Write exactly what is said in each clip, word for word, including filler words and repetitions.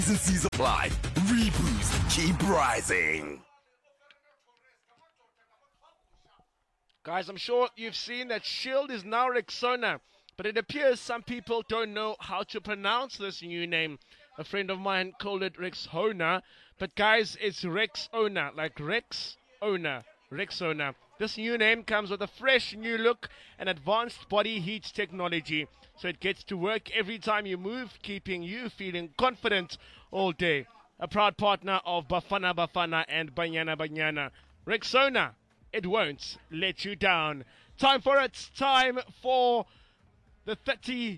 Seasons apply. Reboost. Keep rising. Guys, I'm sure you've seen that Shield is now Rexona, but it appears some people don't know how to pronounce this new name. A friend of mine called it Rexona, but guys, it's Rexona, like Rexona, Rexona. This new name comes with a fresh new look and advanced body heat technology, so it gets to work every time you move, keeping you feeling confident all day. A proud partner of Bafana Bafana and Banyana Banyana. Rexona, it won't let you down. Time for it. Time for the thirty-ninth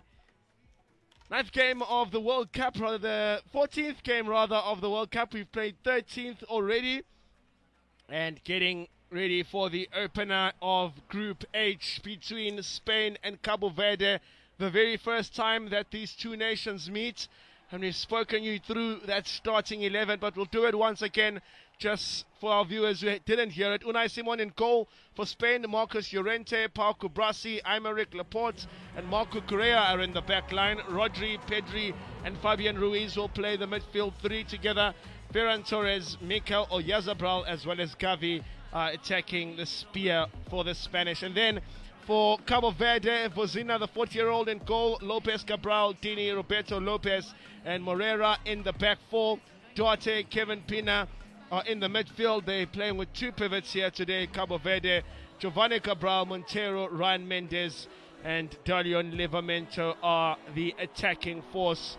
game of the World Cup, rather the fourteenth game rather of the World Cup. We've played thirteenth already, and getting ready for the opener of Group H between Spain and Cabo Verde. The very first time that these two nations meet, and we've spoken you through that starting eleven, but we'll do it once again just for our viewers who didn't hear it. Unai Simon in goal for Spain. Marcos Llorente, Pau Cubarsí, Aymeric Laporte and Marco Correa are in the back line. Rodri, Pedri and Fabian Ruiz will play the midfield three together. Ferran Torres, Mikel Oyarzabal as well as Gavi uh, attacking the spear for the Spanish. And then for Cabo Verde, Vozina, the forty-year-old in goal. Lopez Cabral, Dini, Roberto Lopez and Moreira in the back four. Duarte, Kevin Pina are in the midfield. They're playing with two pivots here today. Cabo Verde, Giovanni Cabral, Montero, Ryan Mendes and Dalion Livramento are the attacking force.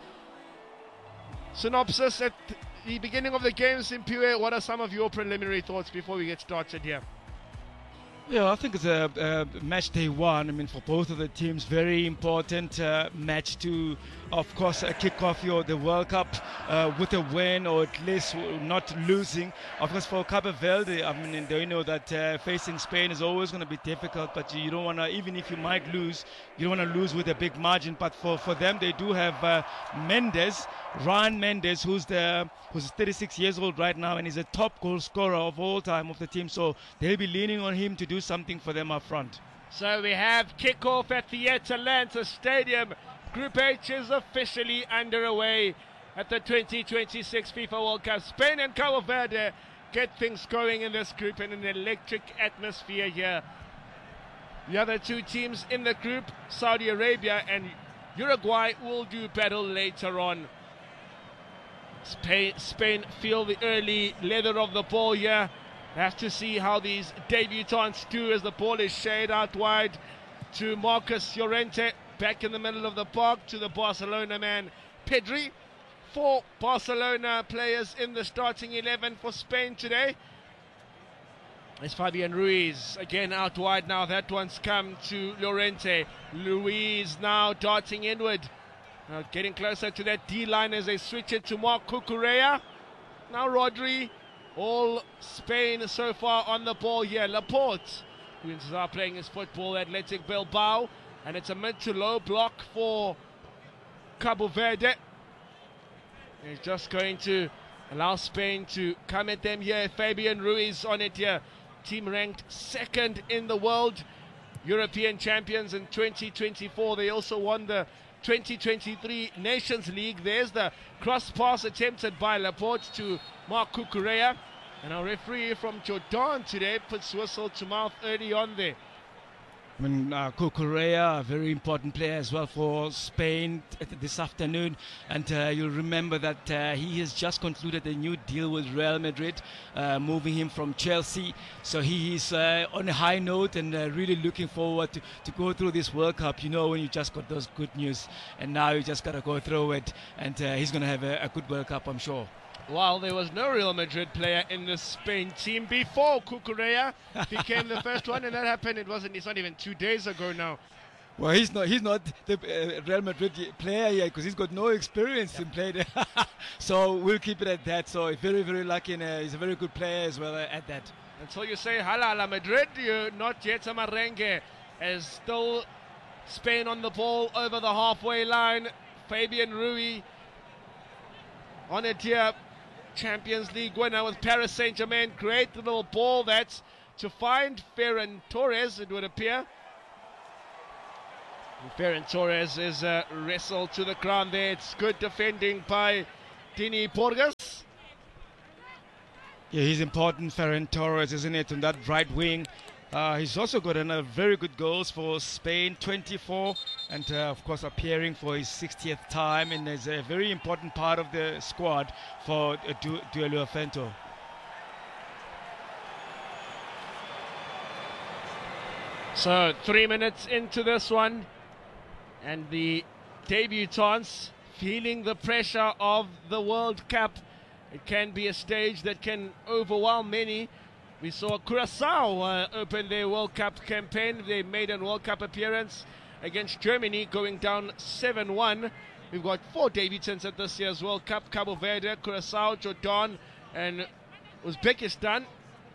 Synopsis at the beginning of the game, Simpiwe, what are some of your preliminary thoughts before we get started here? Yeah, I think it's a, a match day one. I mean, for both of the teams, very important uh, match to, of course, uh, kick off your the World Cup uh, with a win or at least not losing. Of course, for Cabo Verde, I mean, they know that uh, facing Spain is always going to be difficult, but you don't want to, even if you might lose, you don't want to lose with a big margin. But for, for them, they do have uh, Mendes, Ryan Mendes, who's the who's thirty-six years old right now and is a top goal scorer of all time of the team. So they'll be leaning on him to do something for them up front. So we have kickoff at the Atalanta Stadium. Group H is officially underway at the twenty twenty-six FIFA World Cup. Spain and Cabo Verde get things going in this group in an electric atmosphere here. The other two teams in the group, Saudi Arabia and Uruguay, will do battle later on. Spain, Spain feel the early leather of the ball here. Have to see how these debutants do as the ball is shared out wide to Marcos Llorente, back in the middle of the park to the Barcelona man Pedri. Four Barcelona players in the starting eleven for Spain today. It's Fabian Ruiz again out wide now. That one's come to Llorente. Ruiz now darting inward. Now getting closer to that D-line as they switch it to Marco Correa. Now Rodri. All Spain so far on the ball here. Laporte, who is now playing his football, Athletic Bilbao. And it's a mid to low block for Cabo Verde. He's just going to allow Spain to come at them here. Fabian Ruiz on it here. Team ranked second in the world. European champions in twenty twenty-four. They also won the twenty twenty-three Nations League. There's the cross pass attempted by Laporte to Marco Correa. And our referee from Jordan today puts whistle to mouth early on there. I mean, uh, Correa, a very important player as well for Spain t- this afternoon. And uh, you'll remember that uh, he has just concluded a new deal with Real Madrid, uh, moving him from Chelsea. So he is uh, on a high note and uh, really looking forward to, to go through this World Cup. You know, when you just got those good news and now you just got to go through it. And uh, he's going to have a, a good World Cup, I'm sure. Well, there was no Real Madrid player in the Spain team before Cucurella became the first one, and that happened. It wasn't. It's not even two days ago now. Well, he's not. He's not the uh, Real Madrid player yet because he's got no experience in play. So we'll keep it at that. So very, very lucky, and uh, he's a very good player as well uh, at that. Until you say hala la Madrid, you're not yet a merengue. As still Spain on the ball over the halfway line. Fabian Rui on it here. Champions League winner with Paris Saint-Germain. Great little ball that's to find Ferran Torres, it would appear. And Ferran Torres is uh, wrestled to the ground there. It's good defending by Dini Porgas. Yeah, he's important, Ferran Torres, isn't it, on that right wing. Uh, he's also got another very good goals for Spain, twenty-four, and uh, of course appearing for his sixtieth time, and is a very important part of the squad for uh, du- Duelo Fento. So three minutes into this one, and the debutants feeling the pressure of the World Cup. It can be a stage that can overwhelm many. We saw Curacao uh, open their World Cup campaign, their maiden World Cup appearance against Germany, going down seven one. We've got four debutants at this year's World Cup: Cabo Verde, Curacao, Jordan, and Uzbekistan.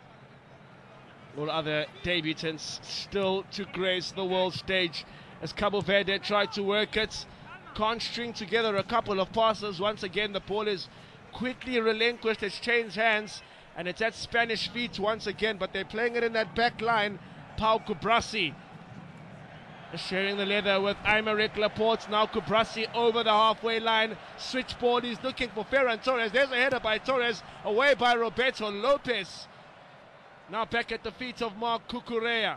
All other debutants still to grace the world stage as Cabo Verde try to work it. Can't string together a couple of passes. Once again, the ball is quickly relinquished. It's changed hands, and it's at Spanish feet once again, but they're playing it in that back line. Pau Kubrasi sharing the leather with Aymeric Laporte. Now Kubrasi over the halfway line. Switchboard, he's looking for Ferran Torres. There's a header by Torres, away by Roberto Lopez. Now back at the feet of Mark Cucurella.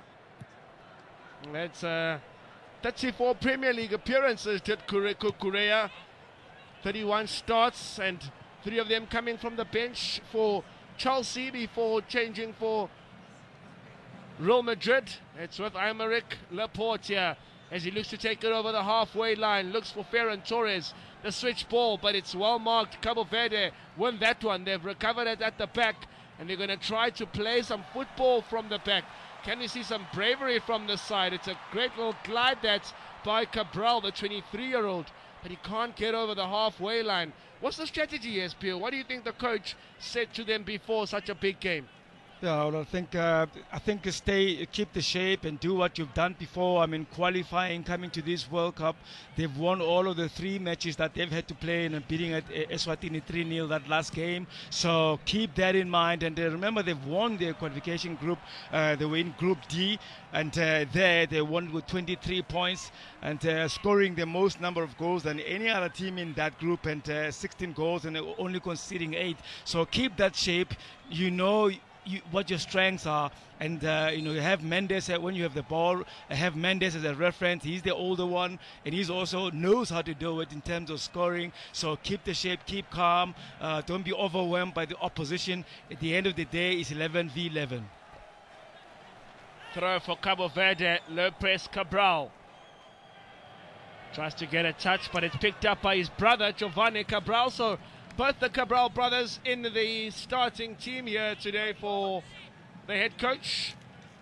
That's uh, thirty-four Premier League appearances did Cucurella. thirty-one starts, and three of them coming from the bench for Chelsea before changing for Real Madrid. It's with Aymeric Laporte here as he looks to take it over the halfway line. Looks for Ferran Torres. The switch ball, but it's well marked. Cabo Verde win that one. They've recovered it at the back, and they're going to try to play some football from the back. Can we see some bravery from this side? It's a great little glide that's by Cabral, the twenty-three-year-old, but he can't get over the halfway line. What's the strategy, S P O? What do you think the coach said to them before such a big game? Yeah, well, I think uh, I think stay, keep the shape and do what you've done before. I mean, qualifying, coming to this World Cup, they've won all of the three matches that they've had to play, and beating at Eswatini three nil that last game. So keep that in mind, and uh, remember they've won their qualification group. Uh, they were in Group D, and uh, there they won with twenty-three points and uh, scoring the most number of goals than any other team in that group, and uh, sixteen goals, and only conceding eight. So keep that shape. You know. You, what your strengths are, and uh, you know you have Mendes uh, when you have the ball. I have Mendes as a reference. He's the older one, and he's also knows how to do it in terms of scoring. So keep the shape, keep calm, uh, don't be overwhelmed by the opposition. At the end of the day, it's eleven v eleven. Throw for Cabo Verde. Lopez Cabral tries to get a touch, but it's picked up by his brother Giovanni Cabral. So both the Cabral brothers in the starting team here today for the head coach.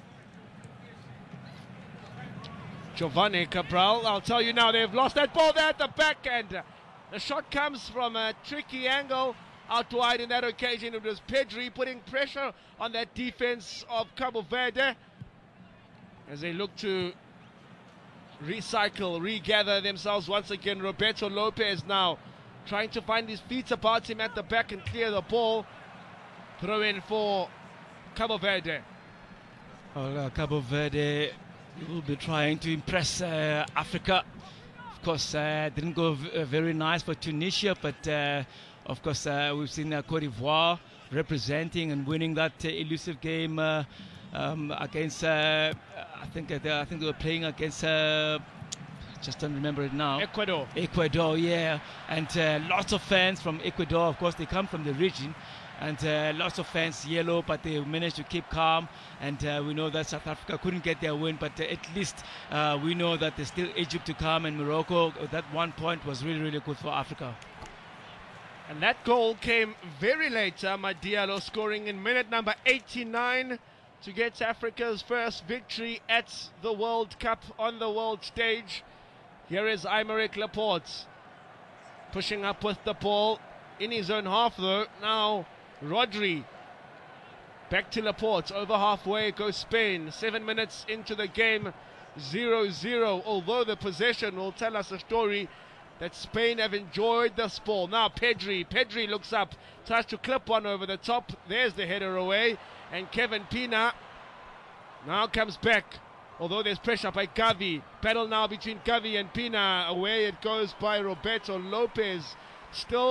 Giovanni Cabral, I'll tell you now, they've lost that ball there at the back end. The shot comes from a tricky angle out wide. In that occasion, it was Pedri putting pressure on that defense of Cabo Verde as they look to recycle, regather themselves once again. Roberto Lopez now trying to find his feet about him at the back and clear the ball. Throw in for Cabo Verde. Well, uh, Cabo Verde will be trying to impress uh, Africa. Of course, uh, didn't go v- uh, very nice for Tunisia, but uh, of course uh, we've seen uh, Cote d'Ivoire representing and winning that uh, elusive game uh, um, against. Uh, I think uh, they, I think they were playing against. Uh, Just don't remember it now. Ecuador. Ecuador, yeah. And uh, lots of fans from Ecuador. Of course, they come from the region. And uh, lots of fans yellow, but they managed to keep calm. And uh, we know that South Africa couldn't get their win, but uh, at least uh, we know that there's still Egypt to come, and Morocco. That one point was really, really good for Africa. And that goal came very late. Amad Diallo scoring in minute number eighty-nine to get Africa's first victory at the World Cup on the world stage. Here is Aymeric Laporte pushing up with the ball in his own half though. Now Rodri back to Laporte, over halfway goes Spain. Seven minutes into the game, zero zero. Although the possession will tell us a story that Spain have enjoyed this ball. Now Pedri, Pedri looks up, tries to clip one over the top. There's the header away, and Kevin Pina now comes back. Although there's pressure by Gavi. Battle now between Gavi and Pina. Away it goes by Roberto Lopez. Still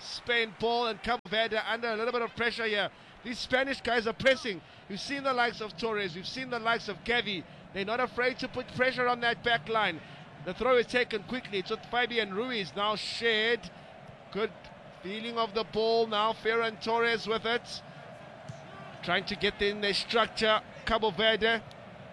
Spain ball, and Cabo Verde under a little bit of pressure here. These Spanish guys are pressing. You've seen the likes of Torres, you've seen the likes of Gavi. They're not afraid to put pressure on that back line. The throw is taken quickly. It's with Fabian Ruiz, now shared. Good feeling of the ball now. Ferran Torres with it. Trying to get in their structure, Cabo Verde.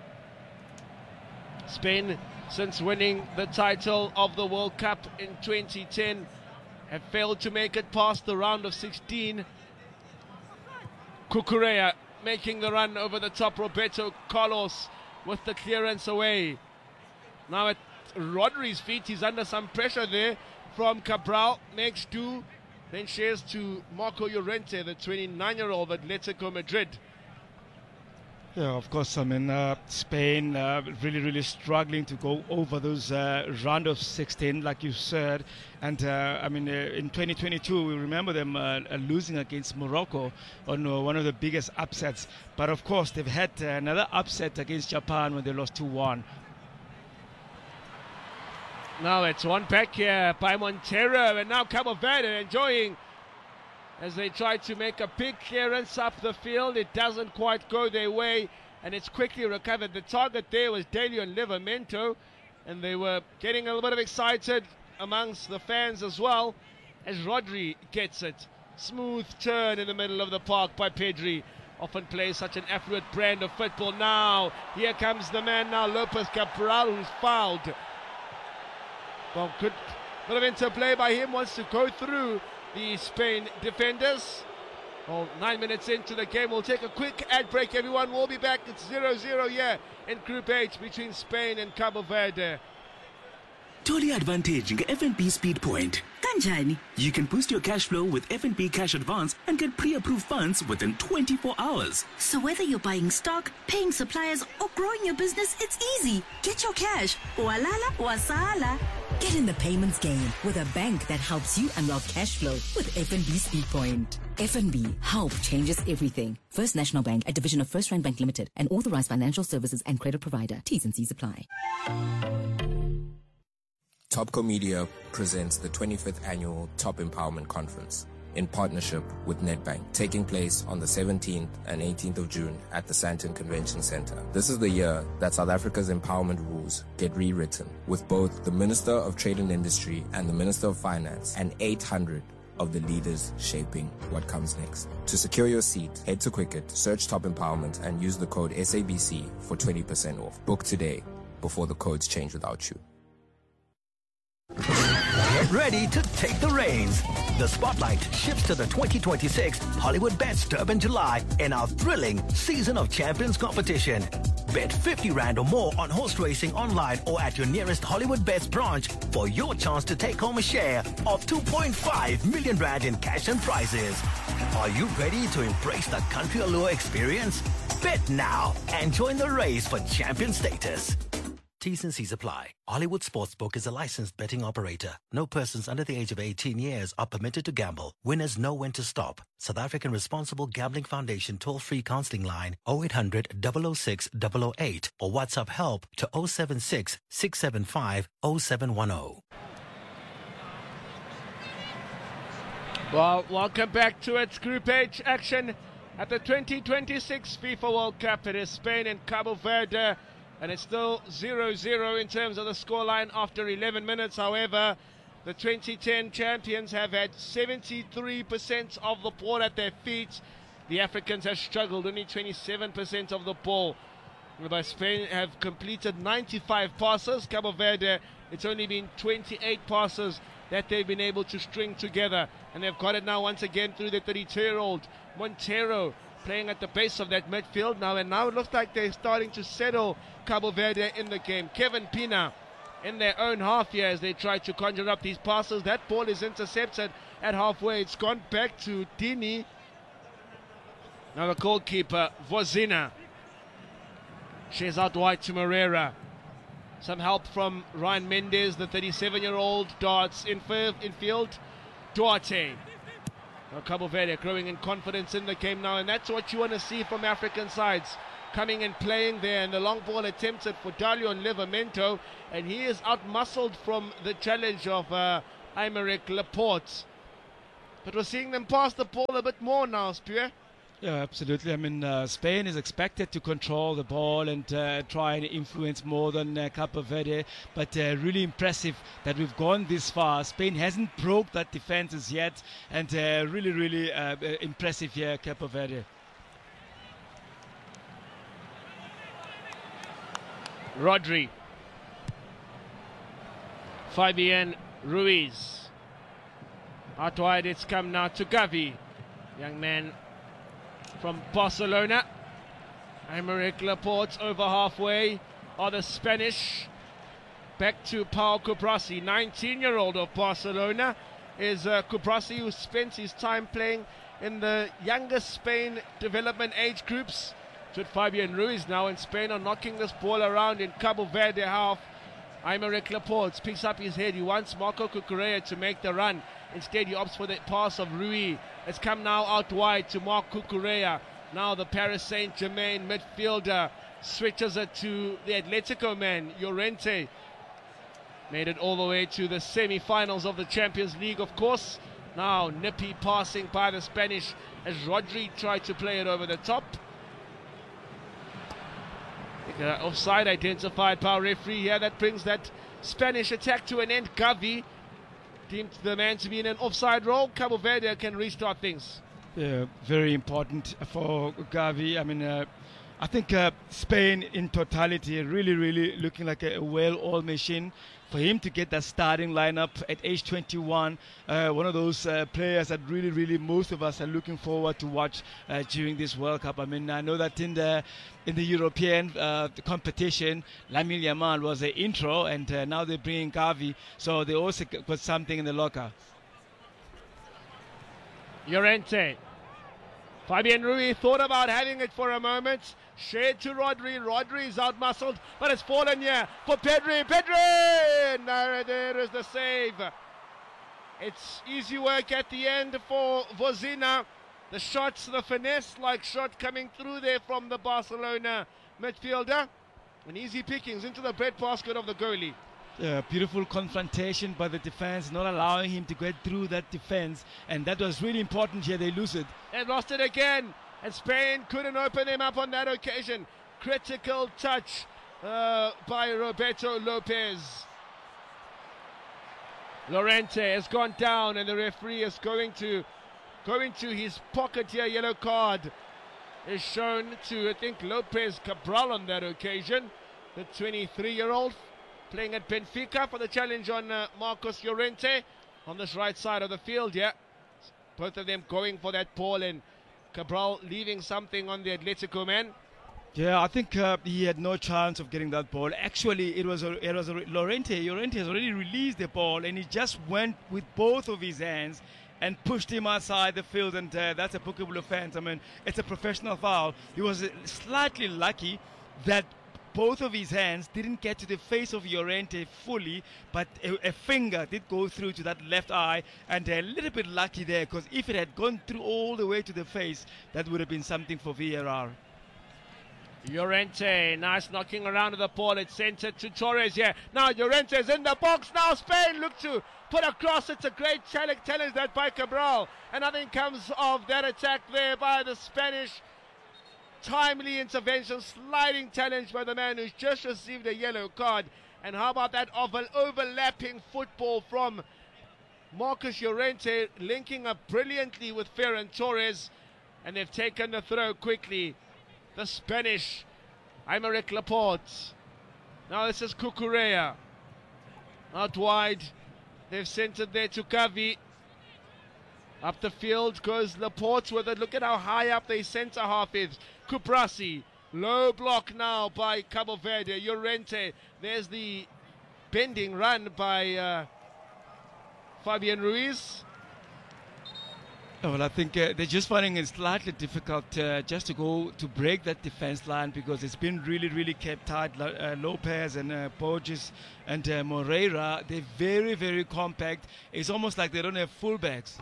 Spain, since winning the title of the World Cup in twenty ten, have failed to make it past the round of sixteen. Cucurella making the run over the top. Roberto Carlos with the clearance away. Now at Rodri's feet, he's under some pressure there from Cabral. Makes do, then shares to Marco Llorente, the twenty-nine-year-old of Atletico Madrid. Yeah, of course. I mean, uh, Spain uh, really, really struggling to go over those uh, round of sixteen, like you said. And uh, I mean, uh, in twenty twenty-two, we remember them uh, losing against Morocco on uh, one of the biggest upsets. But of course, they've had uh, another upset against Japan when they lost two one. Now it's one back here by Montero, and now Cabo Verde enjoying as they try to make a big clearance up the field. It doesn't quite go their way, and it's quickly recovered. The target there was Dalian Livramento, and they were getting a little bit of excited amongst the fans as well as Rodri gets it. Smooth turn in the middle of the park by Pedri. Often plays such an affluent brand of football. Now, here comes the man now, Lopez Cabral, who's fouled. Well, good bit of interplay by him, wants to go through the Spain defenders. Well, nine minutes into the game, we'll take a quick ad break, everyone. We'll be back. It's zero zero here in Group H between Spain and Cabo Verde. Totally advantage in F N B Speed Point. Kanjani? You can boost your cash flow with F N B Cash Advance and get pre-approved funds within twenty-four hours. So whether you're buying stock, paying suppliers, or growing your business, it's easy. Get your cash. Walala wasala. Get in the payments game with a bank that helps you unlock cash flow with F N B Speedpoint. F N B, help changes everything. First National Bank, a division of First Rand Bank Limited, an authorized financial services and credit provider. T's and C's apply. Topco Media presents the twenty-fifth Annual Top Empowerment Conference in partnership with Nedbank, taking place on the seventeenth and eighteenth of June at the Sandton Convention Center. This is the year that South Africa's empowerment rules get rewritten, with both the Minister of Trade and Industry and the Minister of Finance and eight hundred of the leaders shaping what comes next. To secure your seat, head to Quicket, search Top Empowerment, and use the code S A B C for twenty percent off. Book today before the codes change without you. Get ready to take the reins. The spotlight shifts to the twenty twenty-six Hollywood Bets Durban July in our thrilling Season of Champions competition. Bet fifty rand or more on horse racing online or at your nearest Hollywood Bets branch for your chance to take home a share of two point five million rand in cash and prizes. Are you ready to embrace the country allure experience? Bet now and join the race for champion status. T's and C's apply. Hollywood Sportsbook is a licensed betting operator. No persons under the age of eighteen years are permitted to gamble. Winners know when to stop. South African Responsible Gambling Foundation toll-free counseling line oh eight hundred, double oh six, double oh eight or WhatsApp help to oh seven six, six seven five, oh seven one oh. Well, welcome back to its Group H action at the twenty twenty-six FIFA World Cup. It is Spain and Cabo Verde. And it's still zero zero in terms of the scoreline after eleven minutes. However, the twenty ten champions have had seventy-three percent of the ball at their feet. The Africans have struggled, only twenty-seven percent of the ball. Whereby Spain have completed ninety-five passes. Cabo Verde, it's only been twenty-eight passes that they've been able to string together. And they've got it now once again through the thirty-two-year-old Montero, playing at the base of that midfield now, and now it looks like they're starting to settle Cabo Verde in the game. Kevin Pina in their own half here as they try to conjure up these passes. That ball is intercepted at halfway. It's gone back to Dini. Now the goalkeeper, Vozina, shares out wide to Moreira. Some help from Ryan Mendes, the thirty-seven-year-old, darts in, in field. Duarte. Now Cabo Verde growing in confidence in the game now, and that's what you want to see from African sides. Coming and playing there, and the long ball attempted for Dalian Livramento, and he is out-muscled from the challenge of uh, Aymeric Laporte. But we're seeing them pass the ball a bit more now, Spear. Yeah, absolutely. I mean, uh, Spain is expected to control the ball and uh, try and influence more than uh, Cape Verde. But uh, really impressive that we've gone this far. Spain hasn't broke that defenses yet. And uh, really, really uh, impressive here, Cape Verde. Rodri. Fabian Ruiz. Out wide it's come now to Gavi. Young man from Barcelona. Aymeric Laporte over halfway are the Spanish. Back to Pau Cubarsí, nineteen-year-old of Barcelona. Is uh, Cubarsí, who spent his time playing in the younger Spain development age groups. With Fabian Ruiz now in Spain are knocking this ball around in Cabo Verde half. Aymeric Laporte picks up his head. He wants Marco Cucurella to make the run. Instead, he opts for the pass of Rui. It's come now out wide to Marc Cucurella. Now the Paris Saint-Germain midfielder switches it to the Atletico man, Llorente. Made it all the way to the semi-finals of the Champions League, of course. Now nippy passing by the Spanish as Rodri tried to play it over the top. Uh, offside identified by referee here. That brings that Spanish attack to an end. Gavi deemed the man to be in an offside role. Cabo Verde can restart things. Yeah, very important for Gavi. I mean, uh, I think uh, Spain in totality really, really looking like a well-oiled machine. For him to get that starting lineup at age twenty-one, uh, one of those uh, players that really, really most of us are looking forward to watch uh, during this World Cup. I mean, I know that in the in the European uh, competition, Lamine Yamal was the intro, and uh, now they're bringing Gavi, so they also put something in the locker. Llorente. Fabian Rui thought about having it for a moment. Shared to Rodri. Rodri is outmuscled, but it's fallen here for Pedri. Pedri! No, there is the save. It's easy work at the end for Vozina. The shots, the finesse-like shot coming through there from the Barcelona midfielder. And easy pickings into the breadbasket of the goalie. Yeah, beautiful confrontation by the defense, not allowing him to get through that defense, and that was really important here. They lose it. They lost it again, and Spain couldn't open them up on that occasion. Critical touch uh, by Roberto Lopez. Llorente has gone down, and the referee is going to go into his pocket here. Yellow card is shown to, I think, Lopez Cabral on that occasion, the twenty-three-year-old. Playing at Benfica for the challenge on uh, Marcos Llorente on this right side of the field. Yeah, both of them going for that ball, and Cabral leaving something on the Atletico man. Yeah, I think uh, he had no chance of getting that ball. Actually, it was a, it was a, Llorente. Llorente has already released the ball, and he just went with both of his hands and pushed him outside the field, and uh, that's a bookable offense. I mean, it's a professional foul. He was slightly lucky that both of his hands didn't get to the face of Llorente fully, but a, a finger did go through to that left eye, and a little bit lucky there, because if it had gone through all the way to the face, that would have been something for V A R. Llorente, nice knocking around of the ball. It's centered to Torres here. Now Llorente's in the box. Now Spain look to put across. It's a great challenge, challenge that by Cabral, and nothing comes of that attack there by the Spanish. Timely intervention, sliding challenge by the man who's just received a yellow card. And how about that overlapping football from Marcos Llorente, linking up brilliantly with Ferran Torres, and they've taken the throw quickly. The Spanish, Aymeric Laporte. Now this is Cucurella. Out wide, they've sent it there to Gavi. Up the field goes Laporte with it. Look at how high up the centre half is. Cubarsí, low block now by Cabo Verde. Llorente, there's the bending run by uh, Fabian Ruiz. Oh, well, I think uh, they're just finding it slightly difficult uh, just to go to break that defense line, because it's been really, really kept tight. Uh, Lopez and uh, Borges and uh, Moreira, they're very, very compact. It's almost like they don't have fullbacks.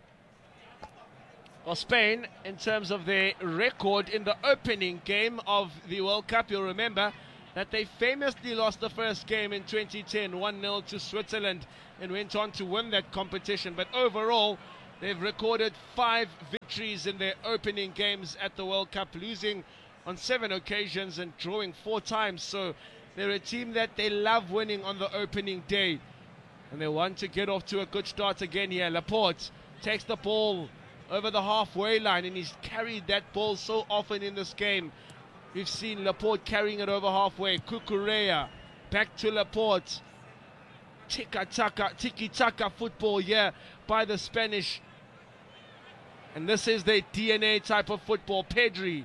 Well, Spain, in terms of their record in the opening game of the World Cup, you'll remember that they famously lost the first game in twenty ten, one nil to Switzerland, and went on to win that competition. But overall, They've recorded five victories in their opening games at the World Cup, losing on seven occasions and drawing four times. So they're a team that they love winning on the opening day. And they want to get off to a good start again here. Laporte takes the ball over the halfway line, and he's carried that ball so often in this game. We've seen Laporte carrying it over halfway. Cucurella back to Laporte. Tiki-taka, tiki-taka football here by the Spanish. And this is their D N A type of football. Pedri.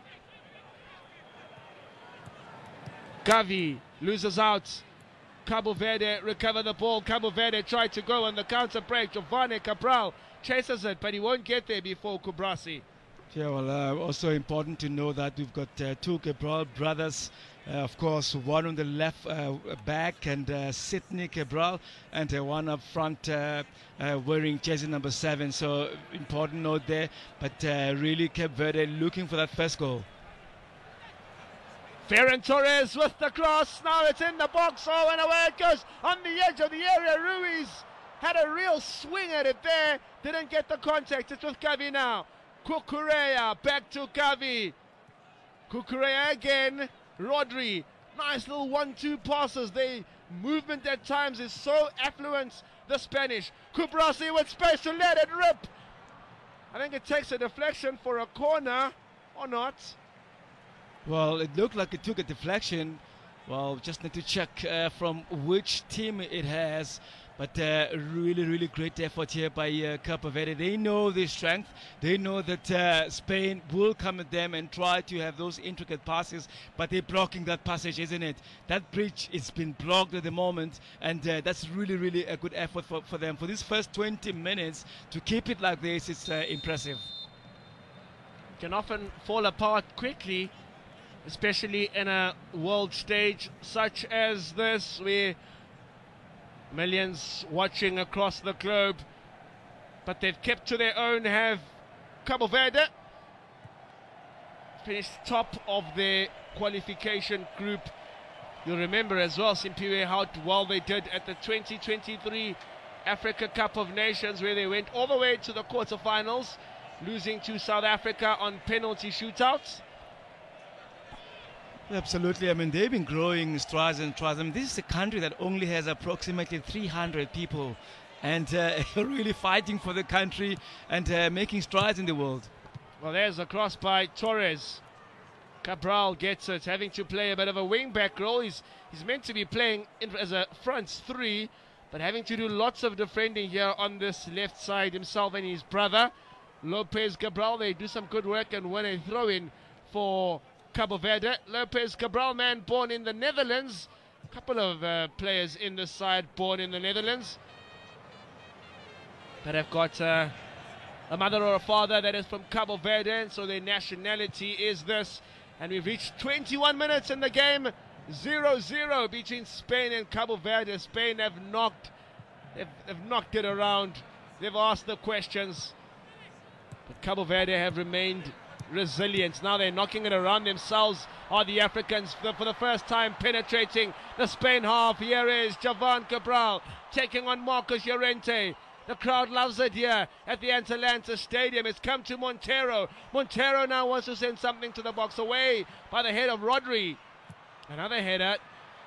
Gavi loses out. Cabo Verde recover the ball. Cabo Verde tried to go on the counter break. Giovanni Cabral chases it, but he won't get there before Kubrasi. Yeah, well, uh, also important to know that we've got uh, two Cabral brothers. Uh, of course, one on the left uh, back, and uh, Sidney Cabral, and uh, one up front uh, uh, wearing jersey number seven. So important note there. But uh, really, Cape Verde looking for that first goal. Ferran Torres with the cross. Now it's in the box. Oh, and away it goes on the edge of the area. Ruiz had a real swing at it there. Didn't get the contact. It's with Gavi now. Cucurella back to Gavi. Cucurella again. Rodri. Nice little one two passes. The movement at times is so affluent. The Spanish. Kubrasi with space to let it rip. I think it takes a deflection for a corner or not. Well, it looked like it took a deflection. Well, just need to check uh, from which team it has. But uh, really, really great effort here by uh, Cape Verde. They know their strength. They know that uh, Spain will come at them and try to have those intricate passes. But they're blocking that passage, isn't it? That bridge has been blocked at the moment. And uh, that's really, really a good effort for, for them. For these first twenty minutes, to keep it like this, it's uh, impressive. Can often fall apart quickly, especially in a world stage such as this, where millions watching across the globe. But they've kept to their own, have Cabo Verde. Finished top of their qualification group. You'll remember as well, Simpiwe, how well they did at the twenty twenty-three Africa Cup of Nations, where they went all the way to the quarterfinals, losing to South Africa on penalty shootouts. Absolutely. I mean, they've been growing strides and strides. I mean, this is a country that only has approximately three hundred people, and uh, really fighting for the country and uh, making strides in the world. Well, there's a cross by Torres. Cabral gets it, having to play a bit of a wing-back role. He's, he's meant to be playing in, as a front three, but having to do lots of defending here on this left side, himself and his brother, Lopez Cabral. They do some good work and win a throw-in for Cabo Verde. Lopez Cabral, man born in the Netherlands. A couple of uh, players in this side born in the Netherlands that have got uh, a mother or a father that is from Cabo Verde, and so their nationality is this. And we've reached twenty-one minutes in the game, zero zero between Spain and Cabo Verde. Spain have knocked, they've, they've knocked it around. They've asked the questions, but Cabo Verde have remained resilient. Now they're knocking it around themselves, are the Africans, for the, for the first time penetrating the Spain half. Here is Javan Cabral taking on Marcos Llorente. The crowd loves it here at the Atalanta Stadium. It's come to Montero. Montero now wants to send something to the box, away by the head of Rodri. Another header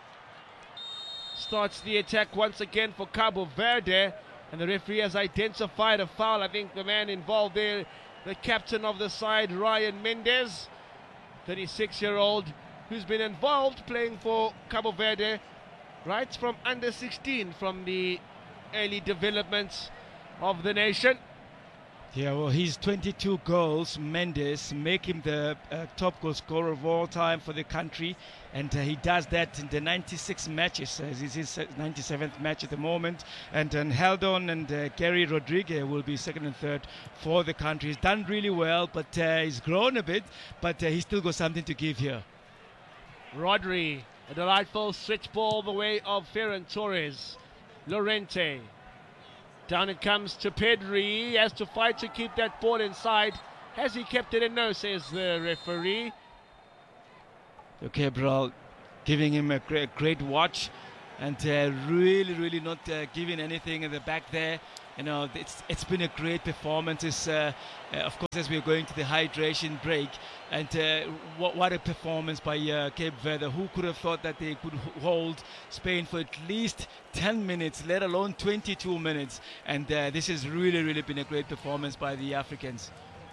starts the attack once again for Cabo Verde, and the referee has identified a foul. I think the man involved there, the captain of the side, Ryan Mendes, thirty-six-year-old, who's been involved playing for Cabo Verde right from under sixteen, from the early developments of the nation. Yeah, well, he's twenty-two goals. Mendes make him the uh, top goal scorer of all time for the country, and uh, he does that in the ninety-six matches. Uh, this is his ninety-seventh match at the moment, and then Heldon and uh, Gary Rodriguez will be second and third for the country. He's done really well, but uh, he's grown a bit, but uh, he's still got something to give here. Rodri, a delightful switch ball the way of Ferran Torres. Llorente. Down it comes to Pedri. He has to fight to keep that ball inside. Has he kept it in? No, says the referee. Okay, Cabral giving him a great, great watch, and uh, really, really not uh, giving anything in the back there. you know, it's it's been a great performance. It's, uh, uh, of course, as we're going to the hydration break, and uh, what, what a performance by uh, Cape Verde. Who could have thought that they could hold Spain for at least ten minutes, let alone twenty-two minutes? And uh, this has really, really been a great performance by the Africans.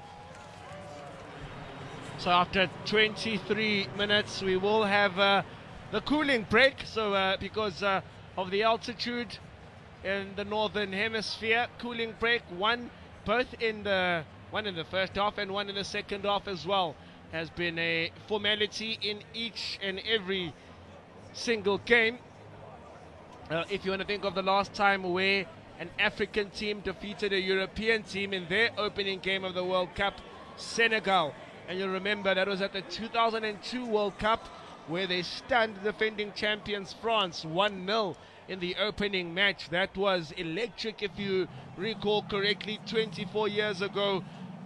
So after twenty-three minutes, we will have uh, the cooling break. So uh, because uh, of the altitude in the northern hemisphere, cooling break, one both in the one in the first half and one in the second half as well, has been a formality in each and every single game. Uh, if you want to think of the last time where an African team defeated a European team in their opening game of the World Cup, Senegal. And you'll remember that was at the two thousand two World Cup, where they stunned defending champions France one nil in the opening match. That was electric, if you recall correctly, twenty-four years ago.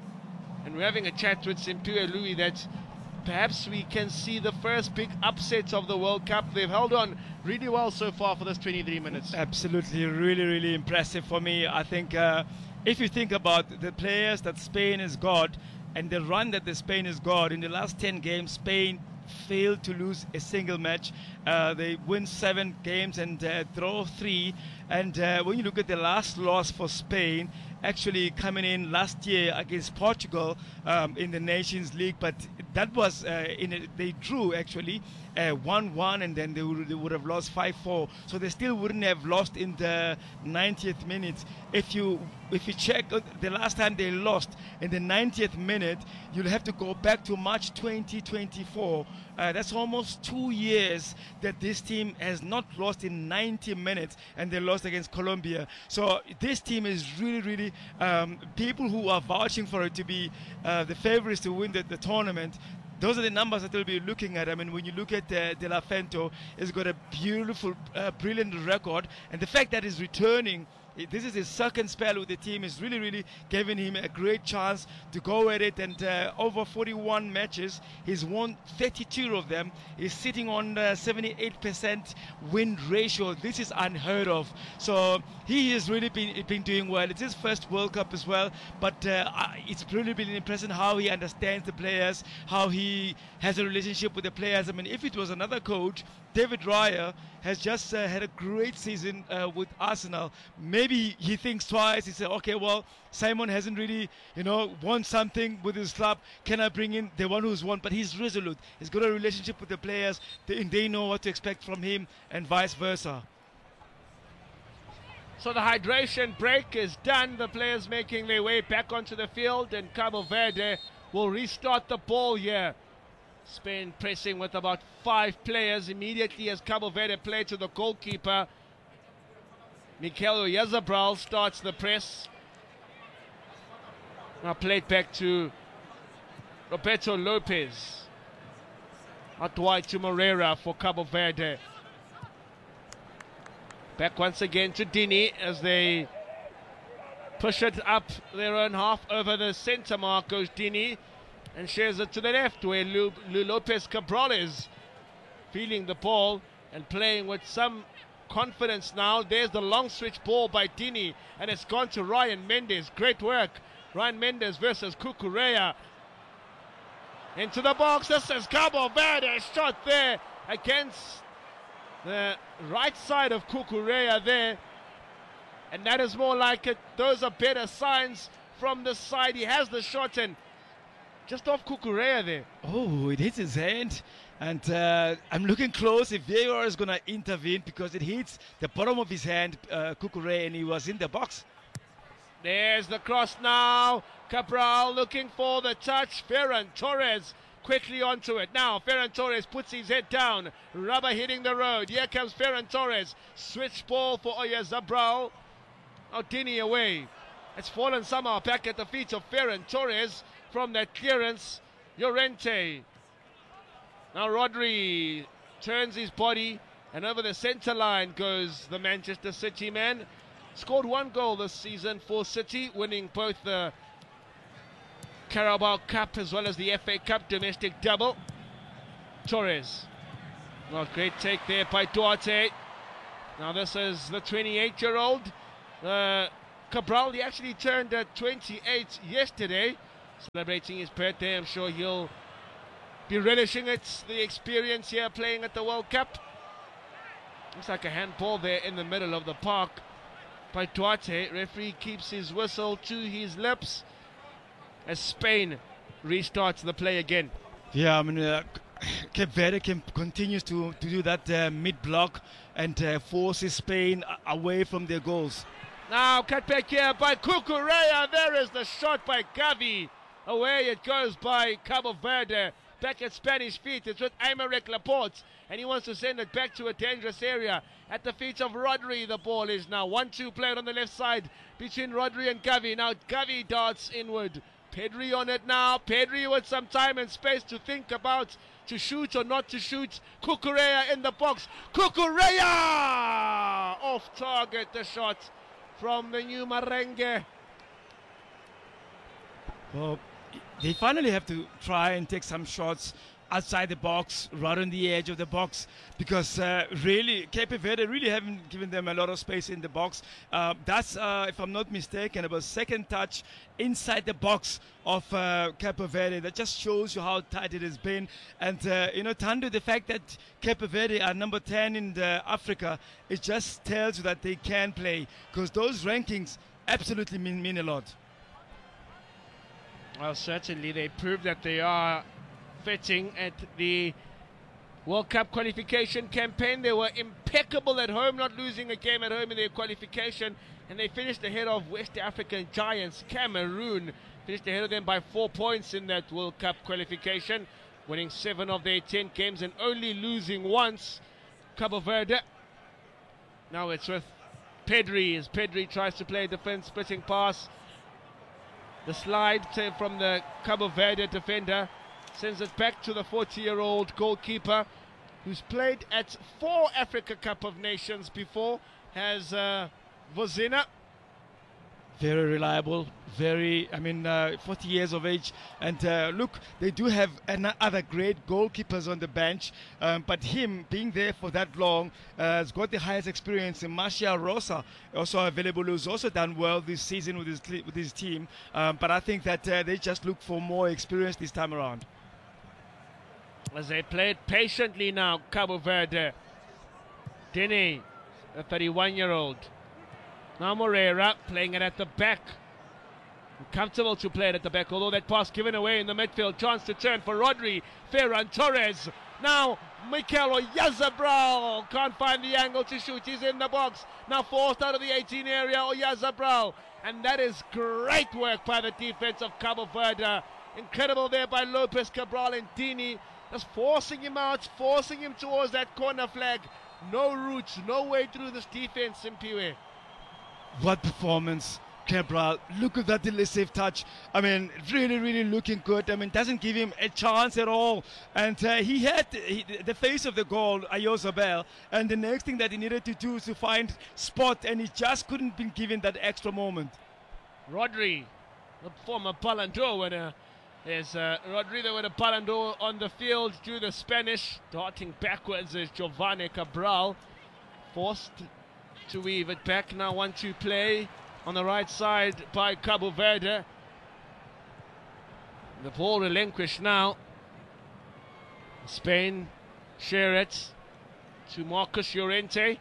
And we're having a chat with Simphiwe Louis that perhaps we can see the first big upsets of the World Cup. They've held on really well so far for this twenty-three minutes. Absolutely, really, really impressive for me. I think uh, if you think about the players that Spain has got, and the run that the Spain has got in the last ten games, Spain failed to lose a single match. Uh, they win seven games and uh, draw three. And uh, when you look at the last loss for Spain, actually coming in last year against Portugal um, in the Nations League, but that was uh, in a, they drew actually one one, uh, and then they would, they would have lost five four, so they still wouldn't have lost in the ninetieth minute. If you if you check the last time they lost in the ninetieth minute, you'll have to go back to March twenty twenty-four. Uh, that's almost two years that this team has not lost in ninety minutes, and they lost against Colombia. So this team is really, really um, people who are vouching for it to be uh, the favorites to win the, the tournament. Those are the numbers that they'll be looking at. I mean, when you look at uh, De La Fento, he's got a beautiful, uh, brilliant record, and the fact that he's returning, this is his second spell with the team, is really, really giving him a great chance to go at it. And uh, over forty-one matches, he's won thirty-two of them. He's sitting on uh, seventy-eight percent win ratio. This is unheard of. So he has really been been doing well. It's his first World Cup as well, but uh, it's really been impressive how he understands the players, how he has a relationship with the players. I mean, if it was another coach, David Raya has just uh, had a great season uh, with Arsenal. Maybe he thinks twice. He said, okay, well, Simon hasn't really, you know, won something with his club. Can I bring in the one who's won? But he's resolute. He's got a relationship with the players. They, they know what to expect from him, and vice versa. So the hydration break is done. The players making their way back onto the field, and Cabo Verde will restart the ball here. Spain pressing with about five players immediately as Cabo Verde play to the goalkeeper. Mikel Oyarzabal starts the press. Now played back to Roberto Lopez. Out wide to Moreira for Cabo Verde. Back once again to Dini as they push it up their own half. Over the centre mark goes Dini, and shares it to the left where Lu, Lu Lopez Cabral is feeling the ball and playing with some confidence now. There's the long switch ball by Dini, and it's gone to Ryan Mendes. Great work. Ryan Mendes versus Cucurella. Into the box. This is Cabo Verde. Shot there against the right side of Cucurella there. And that is more like it. Those are better signs from the side. He has the shot and just off Cucurella there. Oh, it hits his hand. And uh, I'm looking close if V A R is going to intervene, because it hits the bottom of his hand, uh, Cucurella, and he was in the box. There's the cross now. Cabral looking for the touch. Ferran Torres quickly onto it. Now Ferran Torres puts his head down. Rubber hitting the road. Here comes Ferran Torres. Switch ball for Oyarzabal. Now Dini away. It's fallen somehow back at the feet of Ferran Torres from that clearance. Llorente. Now Rodri turns his body, and over the centre line goes the Manchester City man. Scored one goal this season for City, winning both the Carabao Cup as well as the F A Cup domestic double. Torres. Well, great take there by Duarte. Now this is the twenty-eight-year-old. Uh, Cabral, he actually turned uh, twenty-eight yesterday, celebrating his birthday. I'm sure he'll be relishing it, the experience here playing at the World Cup. Looks like a handball there in the middle of the park by Duarte. Referee keeps his whistle to his lips as Spain restarts the play again. Yeah, I mean, uh, Cape Verde can, continues to, to do that uh, mid-block and uh, forces Spain away from their goals. Now cut back here by Cucurella. There is the shot by Gavi. Away it goes by Cabo Verde. Back at Spanish feet. It's with Aymeric Laporte. And he wants to send it back to a dangerous area. At the feet of Rodri, the ball is now one two played on the left side between Rodri and Gavi. Now Gavi darts inward. Pedri on it now. Pedri with some time and space to think about to shoot or not to shoot. Cucurella in the box. Cucurella! Off target, the shot from the new Merengue. Well, they finally have to try and take some shots outside the box, right on the edge of the box, because uh, really, Cape Verde really haven't given them a lot of space in the box. Uh, that's, uh, if I'm not mistaken, about second touch inside the box of uh, Cape Verde. That just shows you how tight it has been. And, uh, you know, Thando, the fact that Cape Verde are number ten in the Africa, it just tells you that they can play, because those rankings absolutely mean, mean a lot. Well, certainly they prove that they are fitting at the World Cup qualification campaign. They were impeccable at home, not losing a game at home in their qualification, and they finished ahead of West African giants Cameroon. Finished ahead of them by four points in that World Cup qualification, winning seven of their ten games and only losing once. Cabo Verde. Now it's with Pedri as Pedri tries to play a defense splitting pass. The slide from the Cabo Verde defender sends it back to the forty-year-old goalkeeper who's played at four Africa Cup of Nations before, has uh, Vozina. Very reliable, very, I mean, uh, forty years of age. And uh, look, they do have an- other great goalkeepers on the bench, um, but him being there for that long uh, has got the highest experience. And Marcia Rosa, also available, who's also done well this season with his, with his team. Um, but I think that uh, they just look for more experience this time around. As they play it patiently now, Cabo Verde. Dene, the thirty-one-year-old. Now Moreira playing it at the back. Comfortable to play it at the back, although that pass given away in the midfield. Chance to turn for Rodri. Ferran Torres. Now Mikel Oyarzabal can't find the angle to shoot. He's in the box. Now forced out of the eighteen area, Oyarzabal. And that is great work by the defense of Cabo Verde. Incredible there by Lopez, Cabral and Dini. Just forcing him out, forcing him towards that corner flag. No routes, no way through this defense, Simpiwe. What performance, Cabral. Look at that elusive touch. I mean, really, really looking good. I mean, doesn't give him a chance at all. And uh, he had he, the face of the goal, Oyarzabal. And the next thing that he needed to do is to find spot, and he just couldn't be given that extra moment. Rodri, the former Ballon d'Or winner. There's uh, Rodri, the winner Ballon d'Or on the field to the Spanish. Darting backwards is Giovanni Cabral. Forced to weave it back. Now one two play on the right side by Cabo Verde. The ball relinquished now. Spain share it to Marcos Llorente.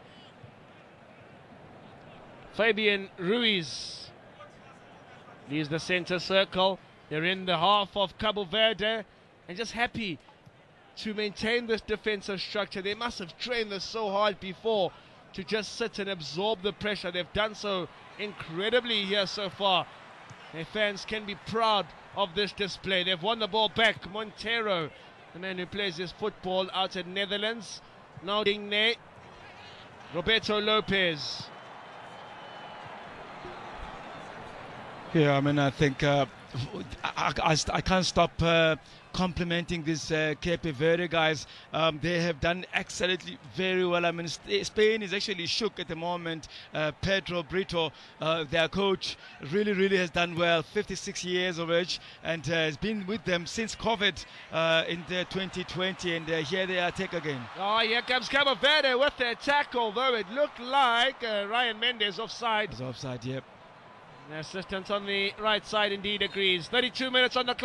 Fabian Ruiz leaves the center circle. They're in the half of Cabo Verde and just happy to maintain this defensive structure. They must have trained this so hard before to just sit and absorb the pressure. They've done so incredibly here so far. Their fans can be proud of this display. They've won the ball back. Montero, the man who plays his football out in Netherlands. Now Digne. Roberto Lopez. Yeah, I mean, I think uh, I, I, I can't stop uh, complimenting these uh, Cape Verde guys. Um, they have done excellently very well. I mean, Spain is actually shook at the moment. Uh, Pedro Brito, uh, their coach, really, really has done well. fifty-six years of age, and uh, has been with them since COVID uh, in the twenty twenty. And uh, here they attack again. Oh, here comes Cabo Verde with their tackle, though it looked like uh, Ryan Mendes offside. It's offside, yep. The assistant on the right side indeed agrees. thirty-two minutes on the clock.